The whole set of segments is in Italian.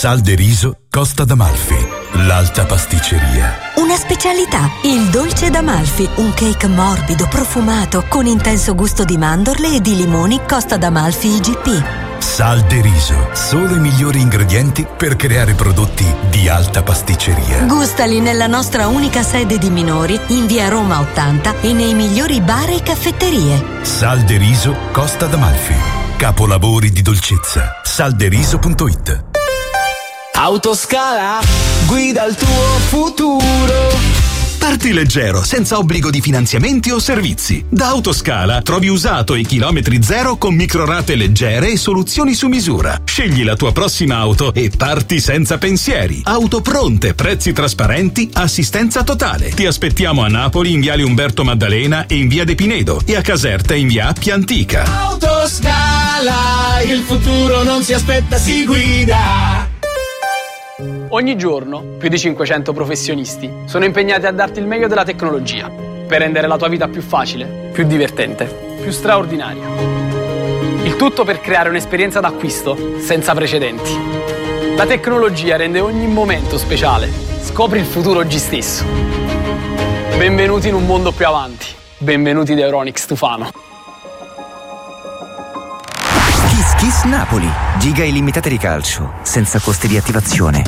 Sal de riso Costa d'Amalfi, l'alta pasticceria. Una specialità, il dolce d'Amalfi, un cake morbido, profumato, con intenso gusto di mandorle e di limoni Costa d'Amalfi IGP. Sal de riso, solo i migliori ingredienti per creare prodotti di alta pasticceria. Gustali nella nostra unica sede di minori, in via Roma 80 e nei migliori bar e caffetterie. Sal de riso Costa d'Amalfi, capolavori di dolcezza. Salderiso.it. Autoscala, guida il tuo futuro. Parti leggero, senza obbligo di finanziamenti o servizi. Da Autoscala trovi usato e chilometri zero con microrate leggere e soluzioni su misura. Scegli la tua prossima auto e parti senza pensieri. Auto pronte, prezzi trasparenti, assistenza totale. Ti aspettiamo a Napoli in viale Umberto Maddalena e in via De Pinedo e a Caserta in via Appia Antica. Autoscala, il futuro non si aspetta, si guida. Ogni giorno più di 500 professionisti sono impegnati a darti il meglio della tecnologia per rendere la tua vita più facile, più divertente, più straordinaria. Il tutto per creare un'esperienza d'acquisto senza precedenti. La tecnologia rende ogni momento speciale. Scopri il futuro oggi stesso. Benvenuti in un mondo più avanti. Benvenuti da Euronics Tufano. Kiss Kiss Napoli. Giga illimitate di calcio, senza costi di attivazione.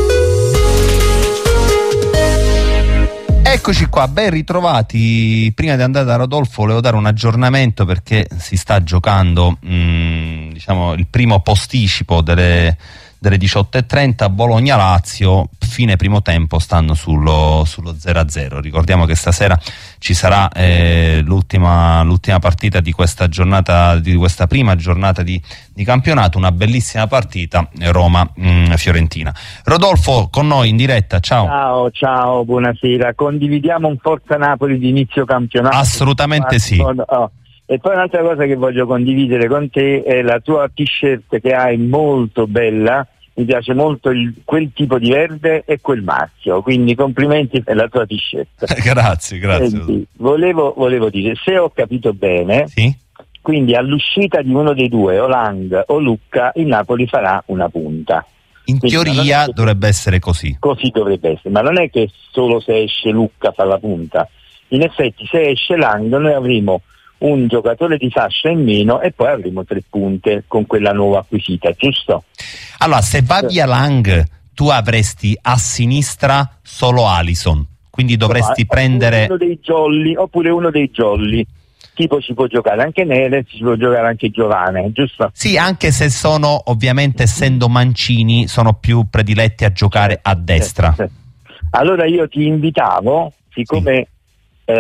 Eccoci qua, ben ritrovati. Prima di andare da Rodolfo volevo dare un aggiornamento perché si sta giocando diciamo il primo posticipo delle 18:30. Bologna-Lazio, fine primo tempo, stanno sullo 0-0. Ricordiamo che stasera ci sarà l'ultima partita di questa giornata, di questa prima giornata di campionato, una bellissima partita, Roma-Fiorentina. Rodolfo con noi in diretta, ciao. Ciao, buonasera. Condividiamo un Forza Napoli di inizio campionato? Assolutamente sì. E poi un'altra cosa che voglio condividere con te è la tua t-shirt che hai, molto bella, mi piace molto quel tipo di verde e quel marchio, quindi complimenti per la tua t-shirt. Grazie. Senti, volevo dire, se ho capito bene, sì? Quindi all'uscita di uno dei due, o Lang o Lucca, il Napoli farà una punta. In quindi teoria dovrebbe essere così. Così dovrebbe essere, ma non è che solo se esce Lucca fa la punta. In effetti se esce Lang noi avremo un giocatore di fascia in meno e poi avremo 3 punte con quella nuova acquisita, giusto? Allora, se va via Lang, tu avresti a sinistra solo Alisson, quindi dovresti prendere oppure uno dei jolly. Tipo ci può giocare anche Neres, ci può giocare anche Giovane, giusto? Sì, anche se sono, ovviamente essendo mancini, sono più prediletti a giocare a destra. Allora io ti invitavo, siccome tu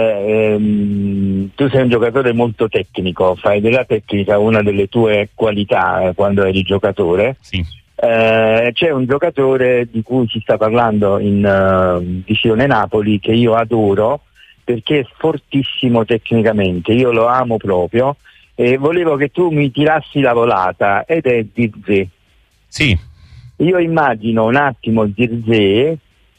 sei un giocatore molto tecnico, fai della tecnica una delle tue qualità quando eri giocatore. Sì. C'è un giocatore di cui si sta parlando in Visione Napoli che io adoro perché è fortissimo tecnicamente, io lo amo proprio e volevo che tu mi tirassi la volata, ed è Zirkzee. Sì. Io immagino un attimo Zirkzee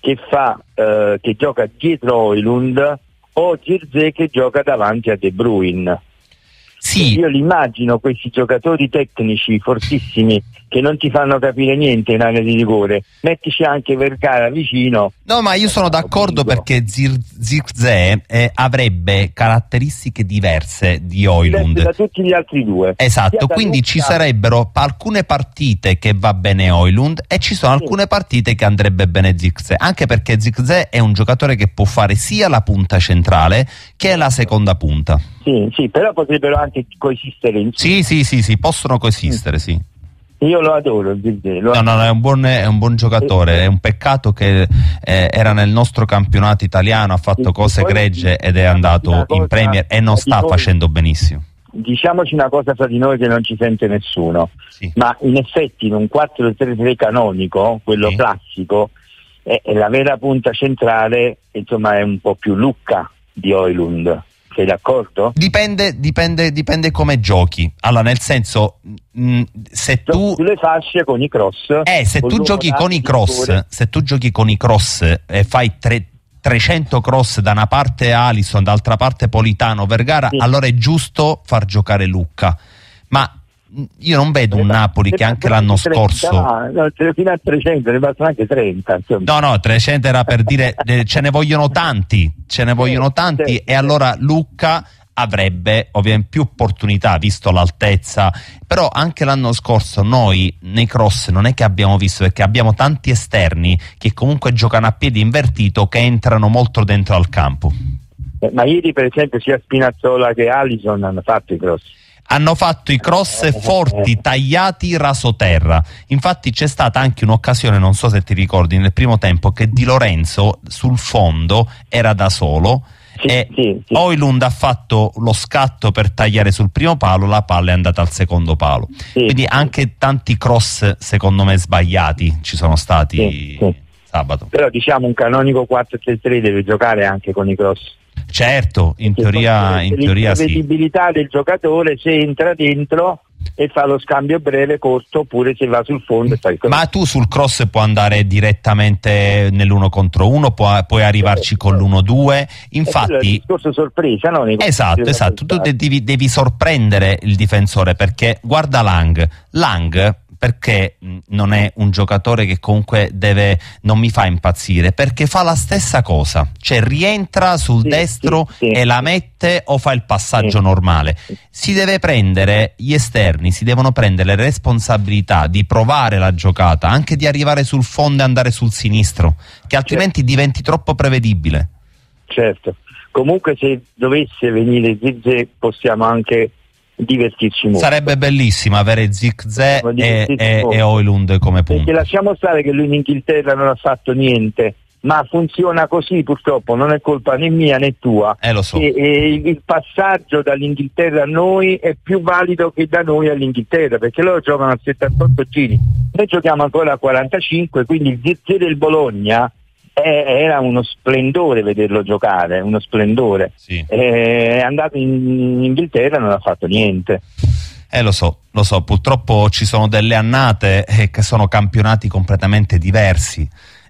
che gioca dietro Højlund o Zirkzee che gioca davanti a De Bruyne. Sì. Io li immagino questi giocatori tecnici fortissimi che non ti fanno capire niente in area di rigore. Mettici anche Vergara vicino. No, ma io sono d'accordo perché Zirkzee avrebbe caratteristiche diverse di Højlund da tutti gli altri due. Esatto, quindi ci sarebbero alcune partite che va bene Højlund e ci sono alcune partite che andrebbe bene Zirkzee, anche perché Zirkzee è un giocatore che può fare sia la punta centrale che la seconda punta. Sì, però potrebbero anche coesistere insieme. Sì, possono coesistere, sì. Io lo adoro, No, è un buon giocatore. È un peccato che era nel nostro campionato italiano, ha fatto cose egregie ed è andato in Premier e non sta facendo benissimo. Diciamoci una cosa fra di noi che non ci sente nessuno, ma in effetti in un 4-3-3 canonico, quello classico, è la vera punta centrale, insomma è un po' più Lucca di Højlund. Sei d'accordo? Dipende come giochi. Allora, nel senso, se tu sulle fasce con i cross, se tu giochi con i cross e fai 300 cross da una parte Alisson, dall'altra parte Politano, Vergara, allora è giusto far giocare Lucca. Ma io non vedo un Napoli che anche l'anno scorso fino a 300 ne bastano anche 30 insomma. No 300 era per dire ce ne vogliono tanti e allora Lucca avrebbe ovviamente più opportunità visto l'altezza, però anche l'anno scorso noi nei cross non è che abbiamo visto, perché abbiamo tanti esterni che comunque giocano a piedi invertito, che entrano molto dentro al campo. Ma ieri per esempio sia Spinazzola che Alisson hanno fatto i cross forti, tagliati, rasoterra. Infatti c'è stata anche un'occasione, non so se ti ricordi, nel primo tempo, che Di Lorenzo sul fondo era da solo e Højlund ha fatto lo scatto per tagliare sul primo palo, la palla è andata al secondo palo. Quindi anche tanti cross secondo me sbagliati ci sono stati sabato. Però diciamo un canonico 4-3-3 deve giocare anche con i cross. Certo, in teoria sì. La vedibilità del giocatore, se entra dentro e fa lo scambio breve, corto, oppure se va sul fondo e fa il cross. Ma tu sul cross puoi andare direttamente nell'1 contro 1, puoi arrivarci con l'1-2. Infatti, è il discorso sorpresa, no? Esatto. Tu devi sorprendere il difensore, perché guarda Lang, perché non è un giocatore che comunque non mi fa impazzire, perché fa la stessa cosa, cioè rientra sul destro e la mette o fa il passaggio normale. Si deve prendere, gli esterni si devono prendere le responsabilità di provare la giocata, anche di arrivare sul fondo e andare sul sinistro, che altrimenti diventi troppo prevedibile. Certo, comunque se dovesse venire Zirkzee possiamo anche divertirci molto. Sarebbe bellissimo avere Zirkzee e Højlund come punto. Perché lasciamo stare che lui in Inghilterra non ha fatto niente, ma funziona così, purtroppo non è colpa né mia né tua. Lo so. E il passaggio dall'Inghilterra a noi è più valido che da noi all'Inghilterra, perché loro giocano a 78 giri, noi giochiamo ancora a 45, quindi il Zirkzee del Bologna era uno splendore vederlo giocare, uno splendore. È andato in Inghilterra e non ha fatto niente. Lo so, purtroppo ci sono delle annate che sono campionati completamente diversi.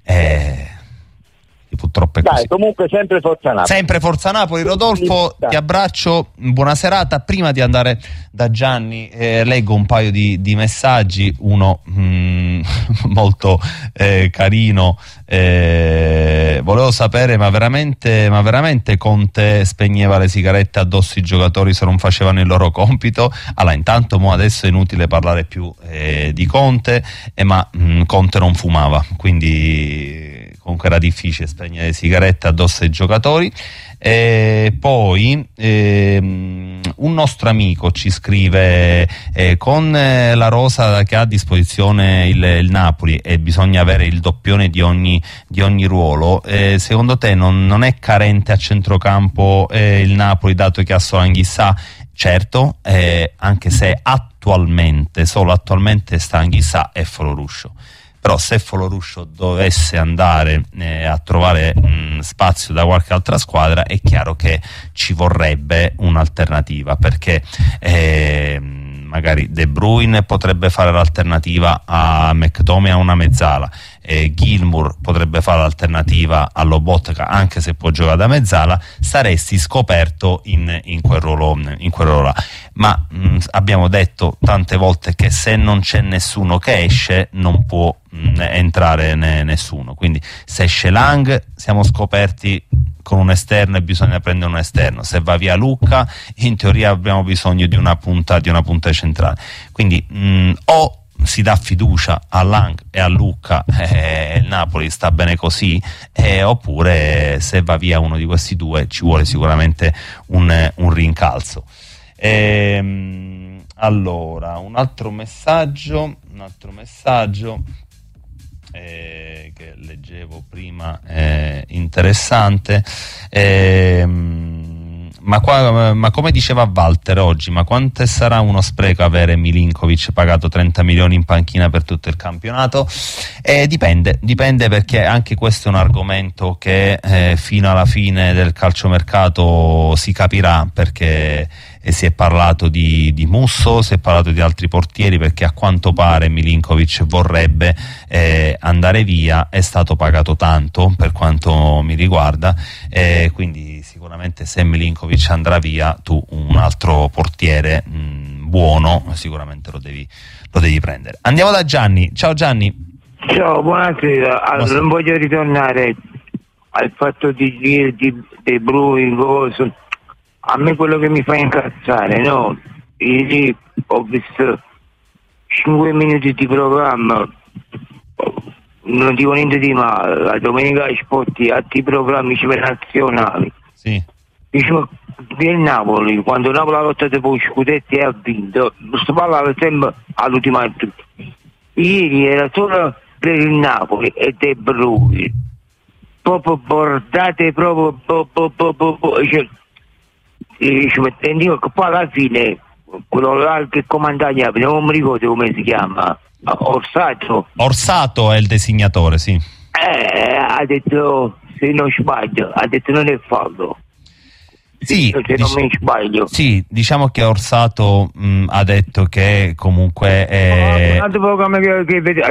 Purtroppo è così. Comunque sempre Forza Napoli. Rodolfo, ti abbraccio, buona serata. Prima di andare da Gianni leggo un paio di messaggi, uno molto carino. Volevo sapere ma veramente Conte spegneva le sigarette addosso ai giocatori se non facevano il loro compito? Allora, intanto adesso è inutile parlare più di Conte, ma Conte non fumava, quindi comunque era difficile spegnere le sigarette addosso ai giocatori. Poi un nostro amico ci scrive con la rosa che ha a disposizione il Napoli e bisogna avere il doppione di ogni ruolo, secondo te non è carente a centrocampo il Napoli, dato che ha solo Anghissà? Certo, anche se solo attualmente sta Anghissà e Foloruscio. Però se Foloruscio dovesse andare a trovare spazio da qualche altra squadra, è chiaro che ci vorrebbe un'alternativa, perché magari De Bruyne potrebbe fare l'alternativa a McTominay, a una mezzala, Gilmour potrebbe fare l'alternativa a Lobotka, anche se può giocare da mezzala, saresti scoperto in quel ruolo là. Ma abbiamo detto tante volte che se non c'è nessuno che esce non può entrare nessuno, quindi se esce Lang siamo scoperti con un esterno e bisogna prendere un esterno, se va via Lucca in teoria abbiamo bisogno di una punta centrale, quindi o si dà fiducia a Lang e a Lucca, il Napoli sta bene così, oppure se va via uno di questi due ci vuole sicuramente un rincalzo. Allora, un altro messaggio che leggevo prima, interessante, ma come diceva Walter oggi, ma quanto sarà uno spreco avere Milinkovic pagato 30 milioni in panchina per tutto il campionato? Dipende, perché anche questo è un argomento che fino alla fine del calciomercato si capirà, perché si è parlato di Musso, si è parlato di altri portieri, perché a quanto pare Milinkovic vorrebbe andare via, è stato pagato tanto per quanto mi riguarda, quindi sicuramente se Milinkovic andrà via tu un altro portiere buono, sicuramente lo devi prendere. Andiamo da Gianni. Ciao Gianni. Ciao, buonasera. Allora, non voglio ritornare al fatto dei Bruin, cosa. A me quello che mi fa incazzare, no? Ieri ho visto 5 minuti di programma, non dico niente di male, la domenica sport, altri programmi nazionali. Sì. Diciamo, del Napoli, quando il Napoli ha lottato per i scudetti e ha vinto, sto parlando sempre all'ultima. Ieri era solo per il Napoli e De Bruyne, proprio bordate, proprio mettendo che poi alla fine quello là che comandava, non mi ricordo come si chiama, Orsato è il designatore, sì. Ha detto, se non sbaglio, ha detto non è fallo. Sì, non mi sbaglio. Sì, diciamo che Orsato ha detto che comunque un altro programma che vedi,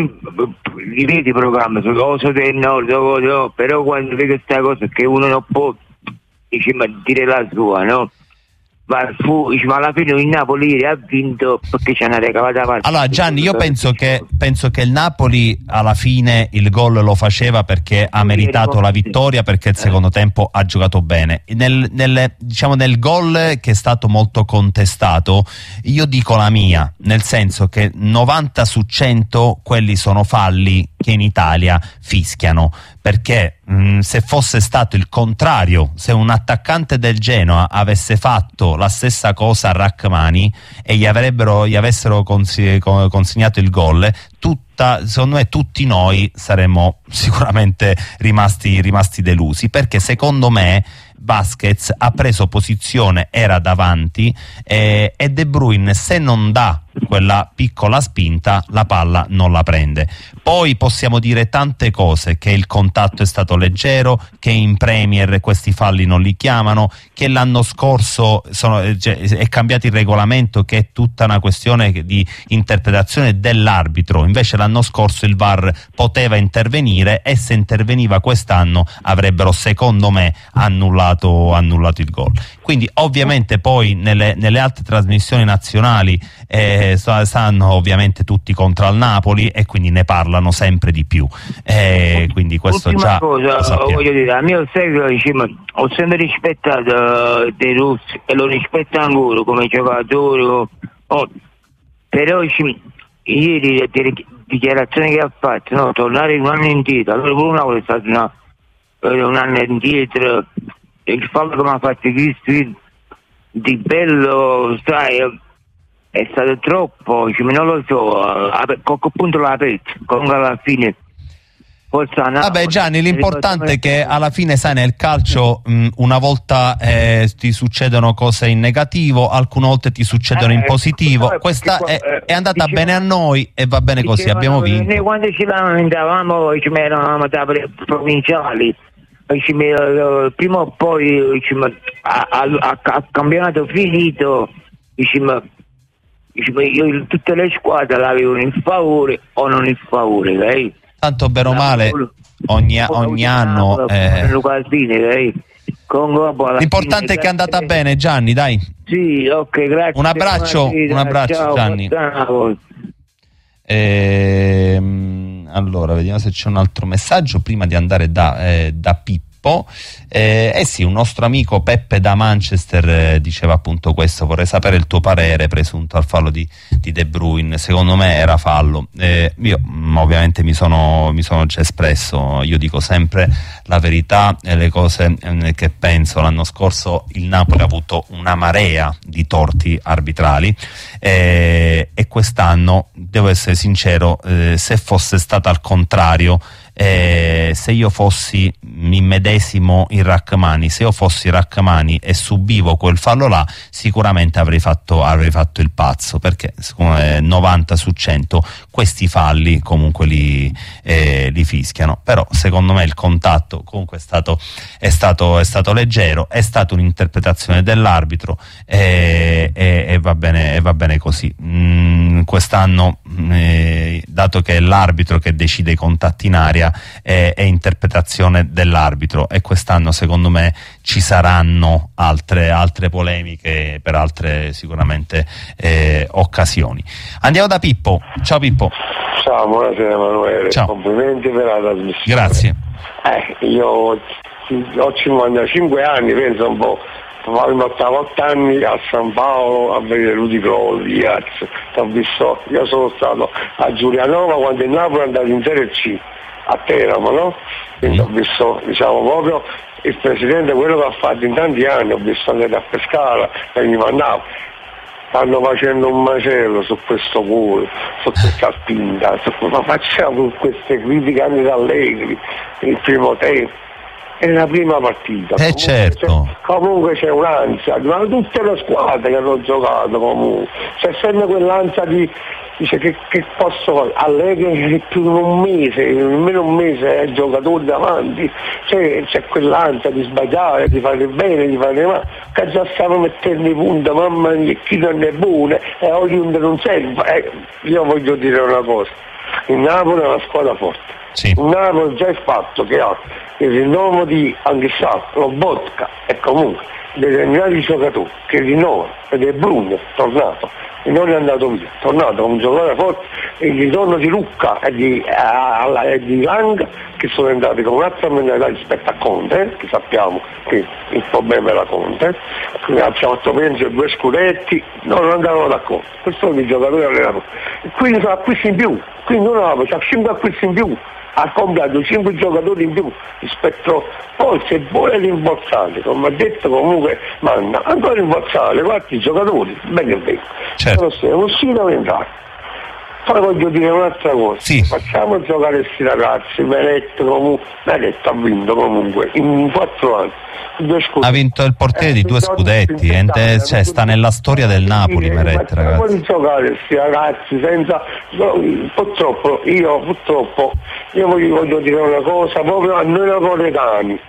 li vedi i programmi su Oso del Nord, però quando vedi questa cosa che uno non può dire la sua, no? Ma alla fine il Napoli ha vinto perché c'è una regalata parte. Allora Gianni, io penso che il Napoli alla fine il gol lo faceva perché ha meritato la vittoria, perché il secondo tempo ha giocato bene. Nel gol che è stato molto contestato, io dico la mia, nel senso che 90 su 100 quelli sono falli che in Italia fischiano, perché se fosse stato il contrario, se un attaccante del Genoa avesse fatto la stessa cosa a Rachmani e gli avessero consegnato il gol, secondo me tutti noi saremmo sicuramente rimasti delusi, perché secondo me Vasquez ha preso posizione, era davanti, e De Bruyne, se non dà quella piccola spinta, la palla non la prende. Poi possiamo dire tante cose, che il contatto è stato leggero, che in Premier questi falli non li chiamano, che l'anno scorso è cambiato il regolamento, che è tutta una questione di interpretazione dell'arbitro, invece l'anno scorso il VAR poteva intervenire, e se interveniva quest'anno avrebbero, secondo me, annullato il gol. Quindi ovviamente poi nelle altre trasmissioni nazionali stanno ovviamente tutti contro il Napoli e quindi ne parlano sempre di più, quindi questo ultima già cosa voglio dire, a mio seguito ho sempre rispettato De Rossi e lo rispetto ancora come giocatore, però ieri le dichiarazioni che ha fatto, no, tornare un anno indietro, allora per una volta è stato un anno indietro, il fallo che mi ha fatto Cristo di bello, sai, è stato troppo, non lo so, a quel punto l'ha aperto, comunque alla fine. Vabbè Gianni, l'importante è che alla fine, sai, nel calcio una volta ti succedono cose in negativo, alcune volte ti succedono in positivo. Questa è andata bene a noi e va bene così, abbiamo vinto. Noi quando ci lamentavamo eravamo da provinciali, prima o poi a campionato finito, tutte le squadre l'avevano in favore o non in favore, lei. Tanto bene o male ogni anno l'importante è che è andata bene, Gianni, dai. Sì, ok, grazie. Un abbraccio ciao, Gianni. Allora vediamo se c'è un altro messaggio prima di andare da Pippo. Sì, un nostro amico Peppe da Manchester diceva appunto questo: vorrei sapere il tuo parere presunto al fallo di De Bruyne. Secondo me era fallo. Io ovviamente mi sono già espresso, io dico sempre la verità e le cose che penso. L'anno scorso il Napoli ha avuto una marea di torti arbitrali e quest'anno, devo essere sincero, se fosse stato al contrario, se io fossi immedesimo in Rachmani, se io fossi Rachmani e subivo quel fallo là, sicuramente avrei fatto il pazzo, perché 90 su 100 questi falli comunque li fischiano. Però secondo me il contatto comunque è stato leggero, è stata un'interpretazione dell'arbitro e va bene così. Quest'anno dato che è l'arbitro che decide i contatti in area, è interpretazione dell'arbitro, e quest'anno secondo me ci saranno altre polemiche per altre sicuramente occasioni. Andiamo da Pippo. Ciao Pippo. Ciao, buonasera Emanuele. Ciao. Complimenti per la trasmissione. Grazie. Io ho 55 anni, penso un po'. Avevo 8 anni a San Paolo a vedere Rudy Crolli, io sono stato a Giulianova quando il Napoli è andato in Serie C a Teramo, no? Quindi ho visto, diciamo, proprio il presidente, quello che ha fatto in tanti anni, ho visto andare a Pescara, veniva a Napoli. Stanno facendo un macello su questo cuore, su questa spinta, ma facciamo queste critiche anche da Allegri il primo tempo. È la prima partita. Comunque c'è un'ansia, ma tutte le squadre che hanno giocato comunque. C'è sempre quell'ansia di dice che posso fare. Allegri è più di un mese, almeno un mese ai giocatori davanti, c'è quell'ansia di sbagliare, di fare bene, di fare male, che già stanno mettendo i punti, mamma mia, chi non è buono e ognuno non serve. Io voglio dire una cosa, il Napoli è una squadra forte. Sì. Il Napoli già il fatto che ha il rinnovo di Anghissà, Lobotka e comunque determinati giocatori che rinnovano, ed è Bruno tornato e non è andato via, è tornato con un giocatore forte, e il ritorno di Lucca e di Lang, che sono entrati con un'altra mentalità rispetto a Conte, che sappiamo che il problema era Conte, quindi ha fatto penso 2 scudetti, non andavano d'accordo, questo sono i giocatori allenatori, quindi sono acquisti in più, quindi uno ha 5 acquisti in più, ha comprato 5 giocatori in più rispetto, poi se vuole rimborsare, come ha detto comunque manda ancora rimborsare 4 giocatori, bene e bene, però se non si deve entrare. Poi voglio dire un'altra cosa, facciamo giocare questi ragazzi, Meret ha vinto comunque in 4 anni 2 scudetti. Ha vinto il portiere di 2 scudetti, cioè sta nella storia del Napoli, Meret, ragazzi. Facciamo giocare questi ragazzi senza, purtroppo io voglio dire una cosa, proprio a noi napoletani,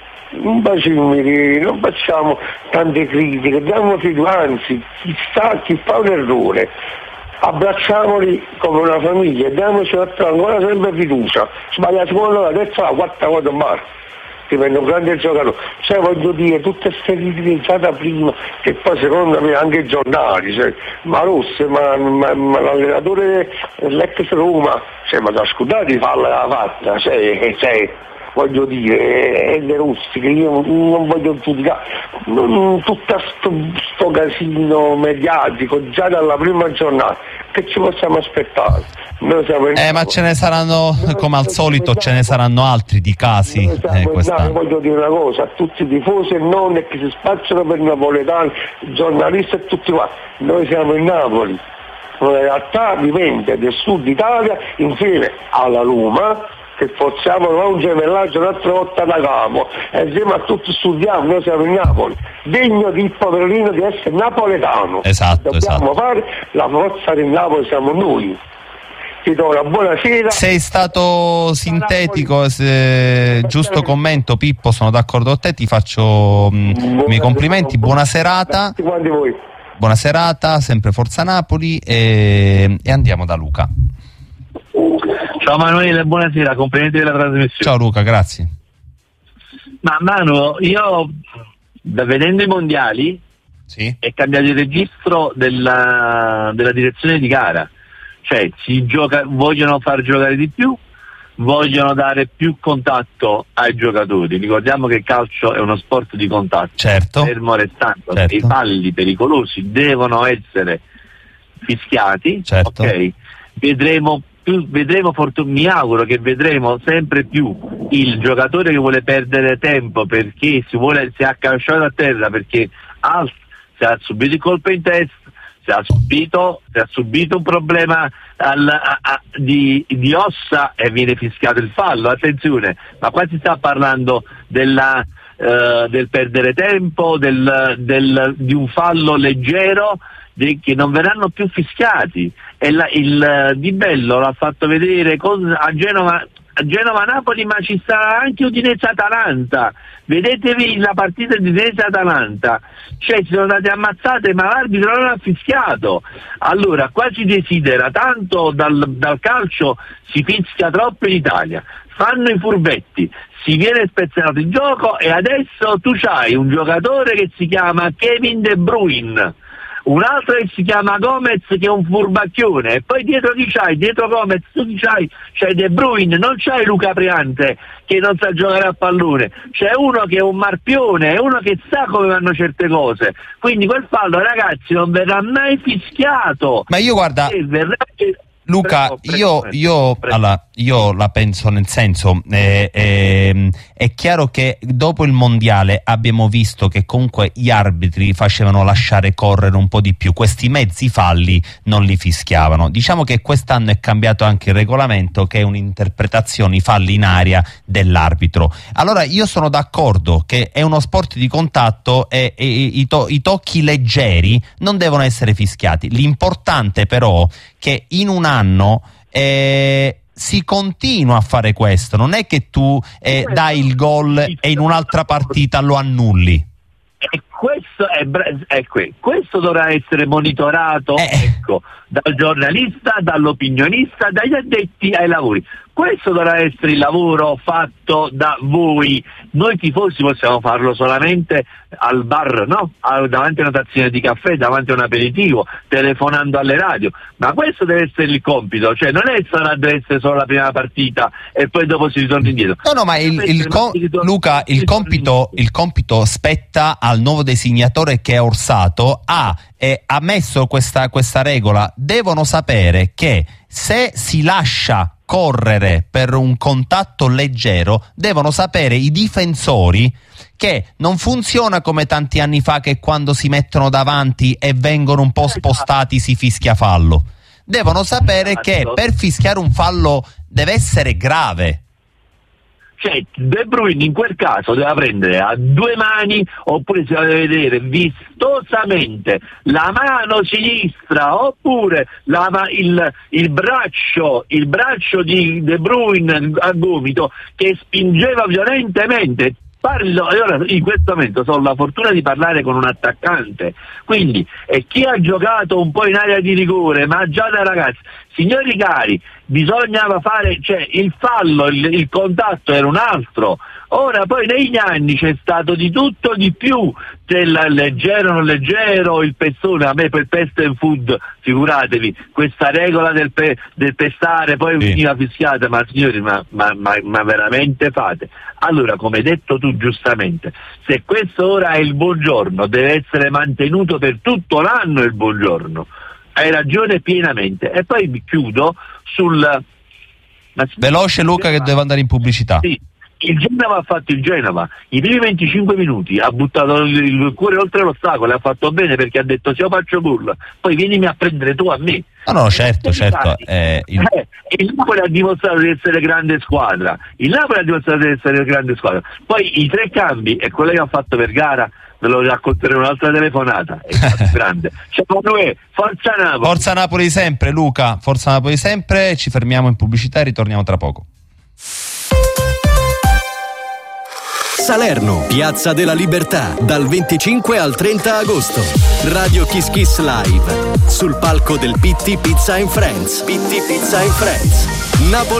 non facciamo tante critiche, diamo fiducia, anzi chi fa un errore abbracciamoli come una famiglia, diamoci ancora sempre fiducia, sbaglia la seconda, la terza, la quarta volta male, diventa un grande giocatore. Cioè voglio dire, tutte queste critiche già da prima, che poi secondo me anche i giornali, ma Rossi, ma l'allenatore dell'ex Roma, ma da scudare di farla la fatta, voglio dire, è De Rossi, che io non voglio giudicare, tutto sto casino mediatico già dalla prima giornata, che ci possiamo aspettare? Noi siamo ma ce ne saranno, come al solito, ce ne saranno altri di casi quest'anno. Voglio dire una cosa, a tutti i tifosi e non che si spacciano per napoletani, giornalisti e tutti quanti, noi siamo in Napoli, una realtà vivente del sud Italia insieme alla Roma, che possiamo fare un gemellaggio un'altra volta da capo, e insieme a tutti studiamo, noi siamo in Napoli, degno di poverino di essere napoletano. Dobbiamo fare la forza del Napoli, siamo noi. Ti do una buonasera. Sei stato sintetico, giusto commento Pippo, sono d'accordo con te, ti faccio i miei complimenti, buona serata. Tutti quanti voi. Buona serata, sempre Forza Napoli, e andiamo da Luca. Ciao Manuele, buonasera, complimenti della trasmissione. Ciao Luca, grazie. Ma Manu, io vedendo i mondiali è cambiato il registro della direzione di gara, cioè vogliono far giocare di più, vogliono dare più contatto ai giocatori. Ricordiamo che il calcio è uno sport di contatto, fermo restando che i falli pericolosi devono essere fischiati, ok? Mi auguro che vedremo sempre più il giocatore che vuole perdere tempo perché si è accasciato a terra, perché si ha subito il colpo in testa, si ha subito un problema di ossa e viene fischiato il fallo. Attenzione, ma qua si sta parlando del perdere tempo, di un fallo leggero che non verranno più fischiati, e il Di Bello l'ha fatto vedere a Genova Genova-Napoli, ma ci sarà anche Udinese-Atalanta. Vedetevi la partita di Udinese-Atalanta, cioè si sono date ammazzate ma l'arbitro non ha fischiato. Allora qua si desidera tanto, dal calcio si fischia troppo in Italia, fanno i furbetti, si viene spezzato il gioco e adesso tu c'hai un giocatore che si chiama Kevin De Bruyne, un altro che si chiama Gomez che è un furbacchione, e poi dietro chi c'hai? Dietro Gomez tu chi c'hai De Bruyne, non c'hai Luca Priante che non sa giocare a pallone, c'è uno che è un marpione, è uno che sa come vanno certe cose, quindi quel fallo ragazzi non verrà mai fischiato. Ma io guarda Luca, io la penso, nel senso, è chiaro che dopo il mondiale abbiamo visto che comunque gli arbitri facevano lasciare correre un po' di più, questi mezzi falli non li fischiavano. Diciamo che quest'anno è cambiato anche il regolamento, che è un'interpretazione, i falli in aria dell'arbitro. Allora io sono d'accordo che è uno sport di contatto e i tocchi leggeri non devono essere fischiati. L'importante però che in un anno si continua a fare questo, non è che tu dai il gol e in un'altra partita lo annulli. E questo dovrà essere monitorato dal giornalista, dall'opinionista, dagli addetti ai lavori. Questo dovrà essere il lavoro fatto da voi. Noi tifosi possiamo farlo solamente al bar, no? Davanti a una tazzina di caffè, davanti a un aperitivo, telefonando alle radio. Ma questo deve essere il compito, cioè non deve essere solo la prima partita e poi dopo si ritorna indietro. No, ma Luca, il compito spetta al nuovo designatore che è Orsato, ha messo questa regola. Devono sapere che se si lascia correre per un contatto leggero, devono sapere i difensori che non funziona come tanti anni fa, che quando si mettono davanti e vengono un po' spostati si fischia fallo. Devono sapere che per fischiare un fallo deve essere grave. Cioè De Bruyne in quel caso deve prendere a due mani, oppure si deve vedere vistosamente la mano sinistra oppure il braccio di De Bruyne a gomito che spingeva violentemente. Allora in questo momento ho la fortuna di parlare con un attaccante, quindi chi ha giocato un po' in area di rigore, ma già da ragazzi, signori cari, bisognava fare, cioè il fallo, il contatto era un altro. Ora poi negli anni c'è stato di tutto di più, del leggero, non leggero, il pestone, a me per pest and food, figuratevi, questa regola del pestare, poi veniva fischiata, ma signori, ma veramente fate? Allora, come hai detto tu giustamente, se questo ora è il buongiorno, deve essere mantenuto per tutto l'anno il buongiorno. Hai ragione pienamente. E poi vi chiudo sul... Veloce Luca che deve andare in pubblicità. Sì. Il Genova ha fatto il Genova, i primi 25 minuti ha buttato il cuore oltre l'ostacolo, ha fatto bene perché ha detto se io faccio gol poi vienimi a prendere tu a me. No, certo. Il Napoli ha dimostrato di essere grande squadra, poi i tre cambi e quello che ha fatto per gara ve lo racconterò un'altra telefonata, è stato grande. Forza Napoli. Forza Napoli sempre Luca, forza Napoli sempre. Ci fermiamo in pubblicità e ritorniamo tra poco. Salerno, Piazza della Libertà, dal 25 al 30 agosto. Radio Kiss Kiss Live, sul palco del Pitti Pizza and Friends. Pitti Pizza and Friends. Napoli